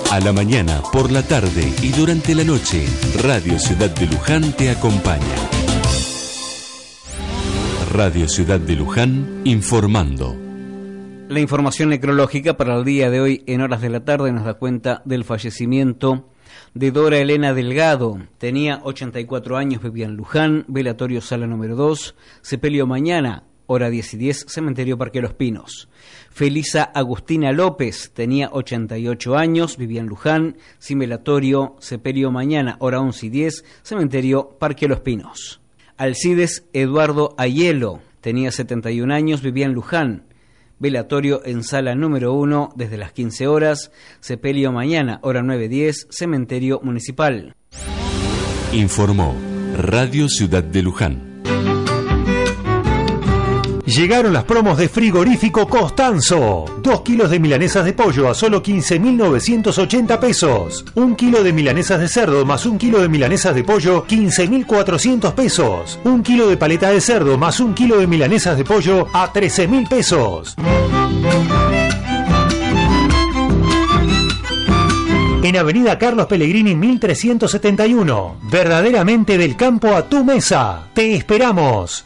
A la mañana, por la tarde y durante la noche, Radio Ciudad de Luján te acompaña. Radio Ciudad de Luján, informando. La información necrológica para el día de hoy, en horas de la tarde, nos da cuenta del fallecimiento de Dora Elena Delgado. Tenía 84 años, vivía en Luján, velatorio sala número 2, sepelio mañana, hora 10 y 10, cementerio Parque Los Pinos. Felisa Agustina López, tenía 88 años, vivía en Luján, sin velatorio, sepelio mañana, hora 11 y 10, cementerio Parque Los Pinos. Alcides Eduardo Ayelo, tenía 71 años, vivía en Luján, velatorio en sala número 1 desde las 15 horas, sepelio mañana, hora 9:10, cementerio municipal. Informó Radio Ciudad de Luján. Llegaron las promos de Frigorífico Costanzo. 2 kilos de milanesas de pollo a solo 15.980 pesos. 1 kilo de milanesas de cerdo más 1 kilo de milanesas de pollo, 15.400 pesos. 1 kilo de paleta de cerdo más 1 kilo de milanesas de pollo a 13.000 pesos. En Avenida Carlos Pellegrini 1371. Verdaderamente del campo a tu mesa. Te esperamos.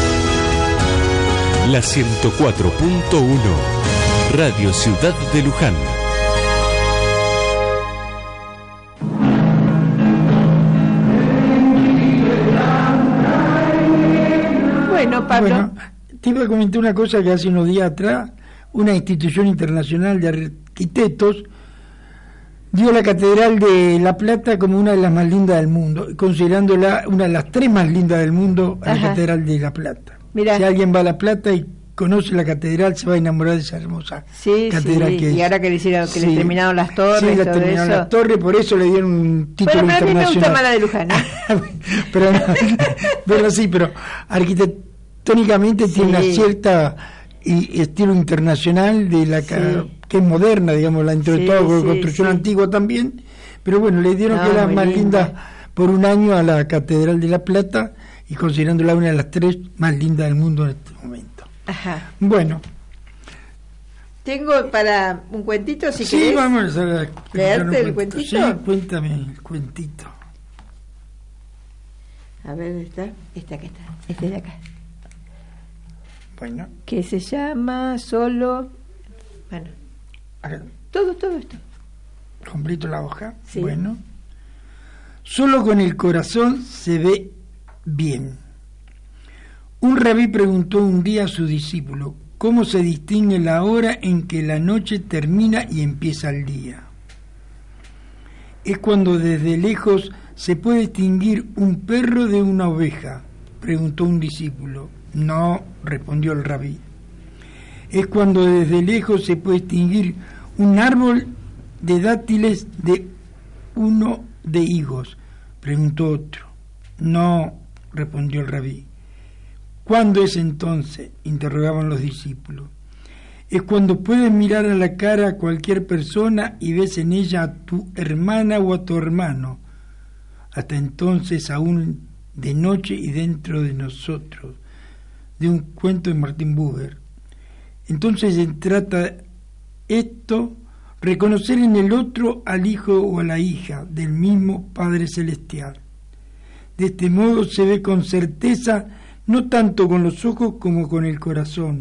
La 104.1, Radio Ciudad de Luján. Bueno, Pablo. Te iba a comentar una cosa que hace unos días atrás, una institución internacional de arquitectos dio la Catedral de La Plata como una de las más lindas del mundo, considerándola una de las 3 más lindas del mundo, a la Catedral de La Plata. Mirá. Si alguien va a La Plata y conoce la catedral, se va a enamorar de esa hermosa catedral que es. Y ahora que le hicieron, que le terminaron las torres, le terminaron las torres, por eso le dieron un título internacional. Pero a mí me gusta más la de Luján, pero arquitectónicamente tiene una cierta estilo internacional de la que es moderna, digamos, dentro de todo, construcción antigua también, pero bueno, le dieron que era más linda por un año a la Catedral de La Plata, y considerándola una de las 3 más lindas del mundo en este momento. Ajá. Bueno. Tengo para un cuentito, si querés. Sí, vamos a leerte el cuentito. Sí, cuéntame el cuentito. A ver, ¿dónde está? Este de acá. Bueno. Que se llama Solo... Bueno. Acá. Todo esto. Completo la hoja. Sí. Bueno. Solo con el corazón se ve bien. Un rabí preguntó un día a su discípulo: ¿cómo se distingue la hora en que la noche termina y empieza el día? ¿Es cuando desde lejos se puede distinguir un perro de una oveja?, preguntó un discípulo. No, respondió el rabí. ¿Es cuando desde lejos se puede distinguir un árbol de dátiles de uno de higos?, preguntó otro. No, respondió el rabí. ¿Cuándo es entonces?, interrogaban los discípulos. Es cuando puedes mirar a la cara a cualquier persona y ves en ella a tu hermana o a tu hermano. Hasta entonces aún de noche y dentro de nosotros, de un cuento de Martin Buber. Entonces se trata esto, reconocer en el otro al hijo o a la hija del mismo Padre Celestial. De este modo se ve con certeza, no tanto con los ojos como con el corazón.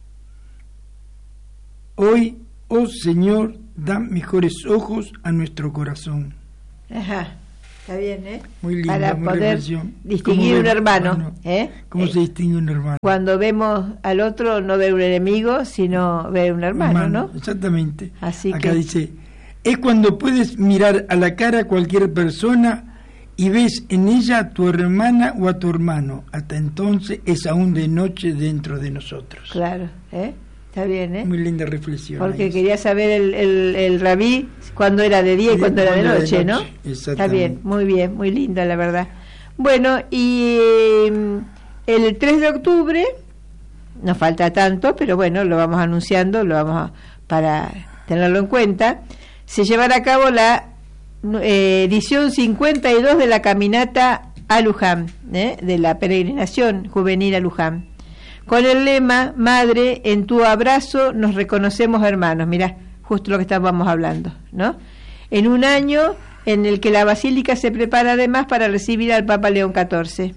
Hoy, oh Señor, da mejores ojos a nuestro corazón. Ajá, está bien, ¿eh? Muy lindo, para muy poder reflexión. distinguir un hermano. ¿Cómo se distingue un hermano? Cuando vemos al otro, no ve un enemigo, sino ve un hermano, ¿no? Exactamente. Así acá que dice, es cuando puedes mirar a la cara a cualquier persona y ves en ella a tu hermana o a tu hermano. Hasta entonces es aún de noche dentro de nosotros. Claro, está bien, Muy linda reflexión. Porque quería saber el rabí cuándo era de día y cuándo era de noche, ¿no? Está bien, muy linda, la verdad. Bueno, y el 3 de octubre, nos falta tanto, pero bueno, lo vamos anunciando, para tenerlo en cuenta, se llevará a cabo la edición 52 de la caminata a Luján, de la peregrinación juvenil a Luján, con el lema: Madre, en tu abrazo nos reconocemos hermanos. Mirá, justo lo que estábamos hablando, ¿no? en un año en el que la Basílica se prepara además para recibir al Papa León XIV.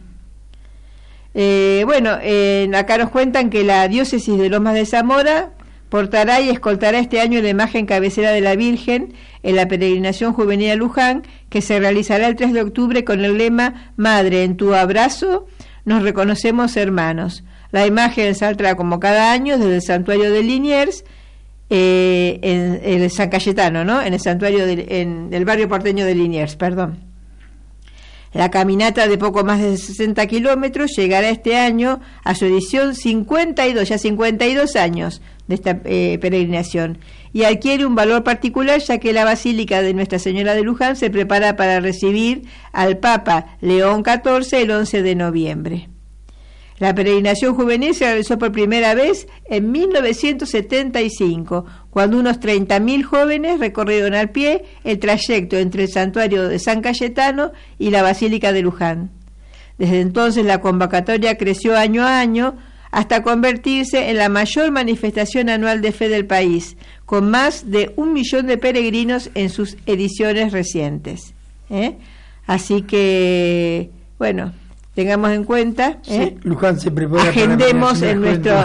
Acá nos cuentan que la diócesis de Lomas de Zamora portará y escoltará este año la imagen cabecera de la Virgen en la peregrinación juvenil a Luján, que se realizará el 3 de octubre con el lema "Madre, en tu abrazo nos reconocemos hermanos". La imagen saldrá como cada año desde el santuario de Liniers, en el San Cayetano, ¿no? En el santuario en el barrio porteño de Liniers, perdón. La caminata de poco más de 60 kilómetros llegará este año a su edición 52 años de esta peregrinación, y adquiere un valor particular ya que la Basílica de Nuestra Señora de Luján se prepara para recibir al Papa León XIV el 11 de noviembre. La peregrinación juvenil se realizó por primera vez en 1975, cuando unos 30.000 jóvenes recorrieron al pie el trayecto entre el santuario de San Cayetano y la Basílica de Luján. Desde entonces la convocatoria creció año a año hasta convertirse en la mayor manifestación anual de fe del país, con más de 1 millón de peregrinos en sus ediciones recientes. Así que, bueno, tengamos en cuenta, Luján se prepara, agendemos en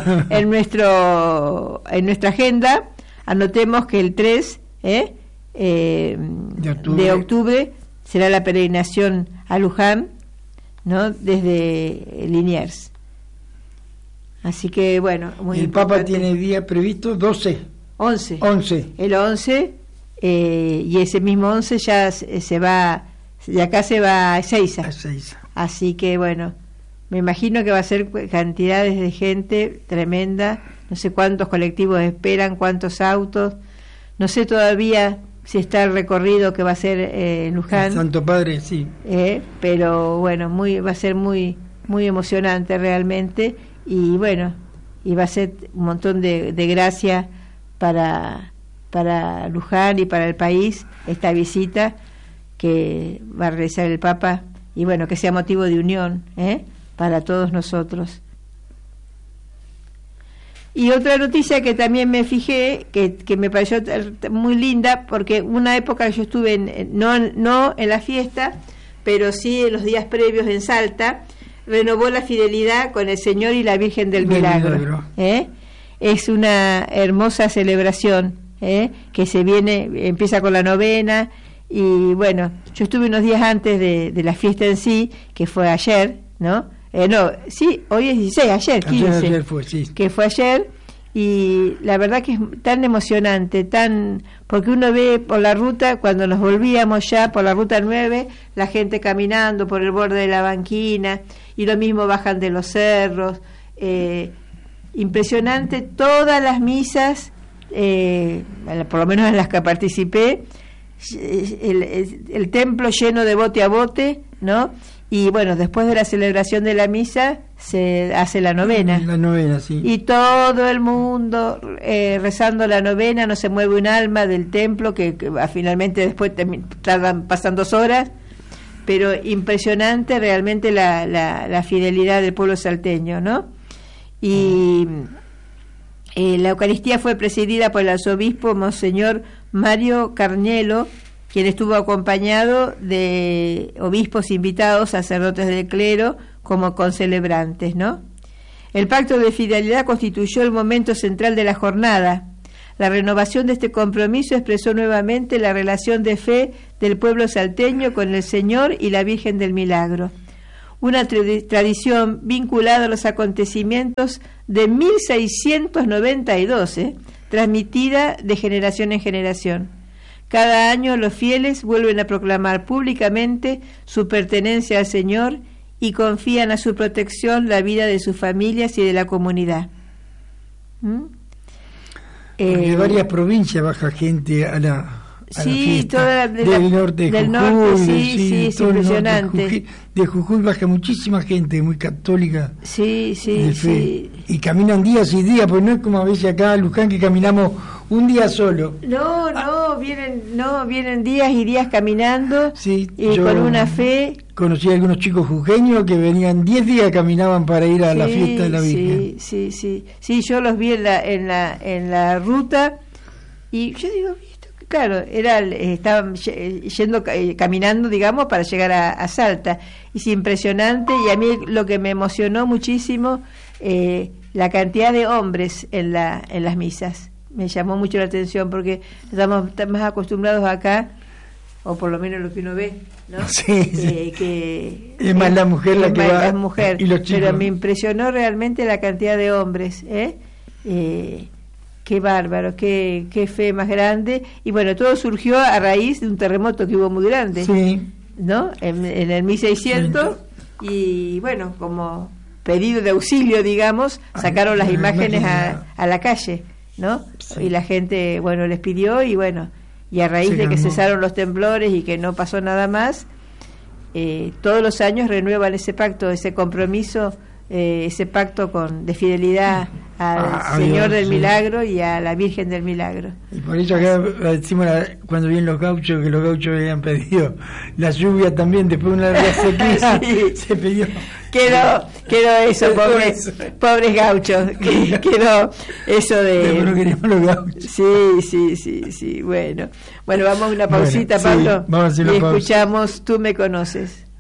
nuestra agenda, anotemos que el 3 de octubre será la peregrinación a Luján, ¿no? Desde Liniers. Así que bueno, muy el importante. Papa tiene día previsto 11. El 11, y ese mismo 11 ya se va, de acá se va a Ezeiza. Así que bueno, me imagino que va a ser cantidades de gente tremenda, no sé cuántos colectivos esperan, cuántos autos, no sé todavía si está el recorrido que va a ser en Luján. El Santo Padre, sí. Pero bueno, va a ser muy emocionante realmente, y bueno, y va a ser un montón de gracia para Luján y para el país esta visita que va a realizar el Papa, y bueno, que sea motivo de unión para todos nosotros. Y otra noticia que también me fijé, que me pareció muy linda, porque una época yo estuve no en la fiesta, pero sí en los días previos en Salta, renovó la fidelidad con el Señor y la Virgen del Milagro. Es una hermosa celebración que empieza con la novena. Y bueno, yo estuve unos días antes de la fiesta en sí, que fue ayer, ¿no? Hoy es 16, ayer 15, ayer fue, sí. Que fue ayer, y la verdad que es tan emocionante, porque uno ve por la ruta, cuando nos volvíamos ya por la ruta 9, la gente caminando por el borde de la banquina, y lo mismo bajan de los cerros, impresionante, todas las misas, por lo menos en las que participé, el templo lleno de bote a bote, ¿no? Y bueno, después de la celebración de la misa se hace la novena. La novena, sí. Y todo el mundo rezando la novena, no se mueve un alma del templo, que finalmente después pasan 2 horas, pero impresionante realmente la fidelidad del pueblo salteño, ¿no? Y la Eucaristía fue presidida por el arzobispo Monseñor Mario Carnielo, quien estuvo acompañado de obispos invitados, sacerdotes del clero, como concelebrantes, ¿no? El pacto de fidelidad constituyó el momento central de la jornada. La renovación de este compromiso expresó nuevamente la relación de fe del pueblo salteño con el Señor y la Virgen del Milagro. Una tradición vinculada a los acontecimientos de 1692, transmitida de generación en generación. Cada año los fieles vuelven a proclamar públicamente su pertenencia al Señor y confían a su protección la vida de sus familias y de la comunidad. De varias provincias baja gente a la fiesta. Toda del norte de Jujuy, sí, es impresionante. De Jujuy baja muchísima gente muy católica. Sí. Y caminan días y días, pues no es como a veces acá en Luján que caminamos un día solo. Vienen días y días caminando, y con una fe. Conocí a algunos chicos jujeños que venían 10 días, caminaban para ir a la fiesta de la Virgen. Sí, yo los vi en la ruta, y yo digo, Claro, estaban yendo caminando, digamos, para llegar a Salta. Y es impresionante, y a mí lo que me emocionó muchísimo, la cantidad de hombres en las misas. Me llamó mucho la atención porque estamos más acostumbrados acá, o por lo menos lo que uno ve, ¿no? Sí. Que es más la mujer la que va, la mujer, y los chicos. Pero me impresionó realmente la cantidad de hombres, qué bárbaro, qué fe más grande. Y bueno, todo surgió a raíz de un terremoto que hubo muy grande, sí, ¿no? En el 1600, y bueno, como pedido de auxilio, digamos, sacaron las imágenes a la calle, ¿no? Sí. Y la gente, bueno, les pidió, y bueno, y a raíz de que cesaron los temblores y que no pasó nada más, todos los años renuevan ese pacto, ese compromiso, ese pacto de fidelidad al Señor del Milagro y a la Virgen del Milagro. Y por eso acá decimos cuando vienen los gauchos, que los gauchos habían pedido la lluvia también, después de una sequía sí. Se pidió. Quedó eso, pobres gauchos, quedó eso de... Pero no queríamos los gauchos. Sí, bueno, vamos a una pausita, Pablo, sí, vamos a hacer y escuchamos Tú me conoces.